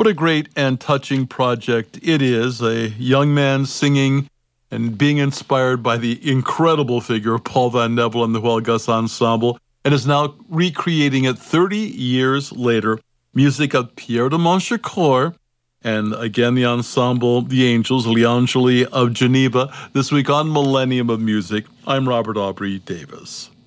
What a great and touching project it is. A young man singing and being inspired by the incredible figure of Paul Van Neville and the Huel Gus Ensemble, and is now recreating it 30 years later. Music of Pierre de Monchecourt, and again the ensemble, the Angels, Le Angeli of Geneva, this week on Millennium of Music. I'm Robert Aubrey Davis.